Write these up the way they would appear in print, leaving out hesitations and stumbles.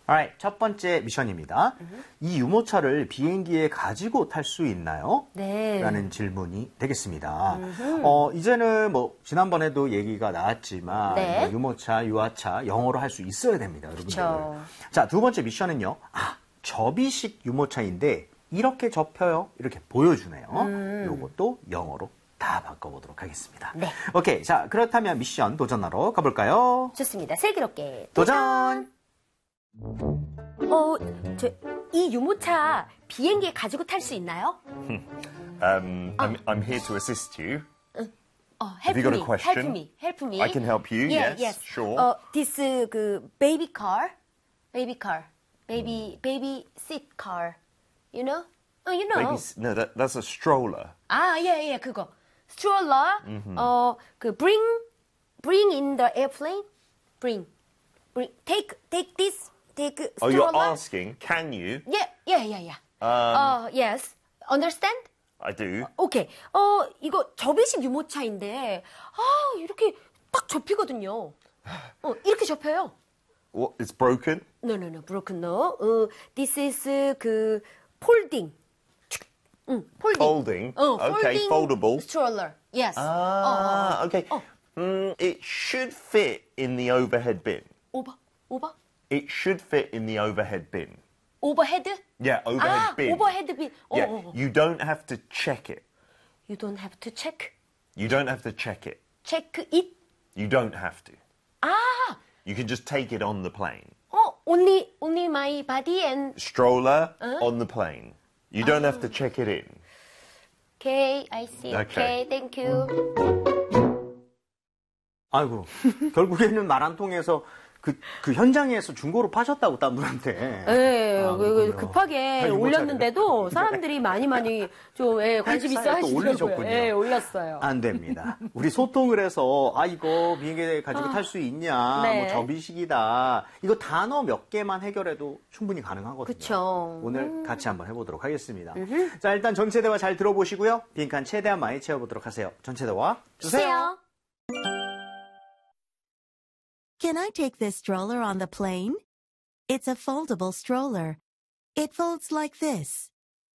Alright, 첫 번째 미션입니다. 이 유모차를 비행기에 가지고 탈 수 있나요? 네. 라는 질문이 되겠습니다. 이제는 뭐 지난번에도 얘기가 나왔지만 네. 뭐 유모차, 유아차 영어로 할 수 있어야 됩니다, 여러분들. 그쵸. 자, 두 번째 미션은요. 접이식 유모차인데 이렇게 접혀요. 이렇게 보여주네요. 요것도 영어로 다 바꿔보도록 하겠습니다. 네. 오케이, 자 그렇다면 미션 도전하러 가볼까요? 좋습니다. 슬기롭게 도전! 이 유모차 비행기에 가지고 탈 수 있나요? I'm here to assist you. Help you got me, a question? help me, help me. I can help you, Yeah, yes, sure. This baby car, baby seat car, you know? You know. No, that's a stroller. 예, 그거. Stroller. Bring in the airplane. Bring. Take this. Take stroller. Oh, you're asking, can you? Yeah. Yes. Understand? I do. 오케이. 이거 접이식 유모차인데, 이렇게 딱 접히거든요. 이렇게 접혀요. What, it's broken? No, broken, no. This is folding. Folding? Okay, folding foldable. stroller. Yes. Okay. It should fit in the overhead bin. 오버? It should fit in the overhead bin. 오버헤드? Yeah, overhead bin. 오버헤드 bin. Yeah, you don't have to check it. You don't have to check. You don't have to check it. Check it? You don't have to. You can just take it on the plane. Only my body and... Stroller on the plane. You don't have to check it in. Okay, I see. Okay. Thank you. 아이고, 결국에는 말 안 통해서 그 현장에서 중고로 파셨다고 딴 분한테. 네, 그렇군요. 급하게 올렸는데도 사람들이 많이 좀 관심 있어 하시더라고요. 올리셨군요. 네, 올렸어요. 안 됩니다. 우리 소통을 해서 이거 비행기에 가지고 탈 수 있냐, 네. 뭐 접이식이다. 이거 단어 몇 개만 해결해도 충분히 가능하거든요. 그쵸. 오늘 같이 한번 해보도록 하겠습니다. 자, 일단 전체 대화 잘 들어보시고요. 빈칸 최대한 많이 채워보도록 하세요. 전체 대화 주세요. Can I take this stroller on the plane? It's a foldable stroller. It folds like this.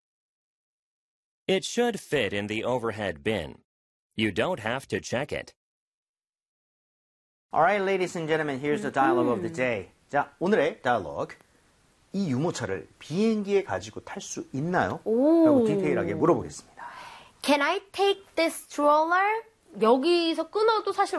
It should fit in the overhead bin. You don't have to check it. Alright, ladies and gentlemen, here's the dialogue of the day. 자, 오늘의 dialogue. 이 유모차를 비행기에 가지고 탈 수 있나요? 라고 디테일하게 물어보겠습니다. Can I take this stroller? 여기서 끊어도 사실